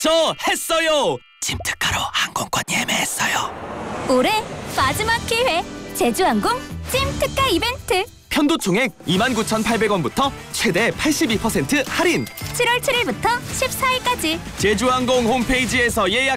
저 했어요. 찜특가로 항공권 예매했어요. 올해 마지막 기회 제주항공 찜특가 이벤트 편도 총액 29,800원부터 최대 82% 할인. 7월 7일부터 14일까지 제주항공 홈페이지에서 예약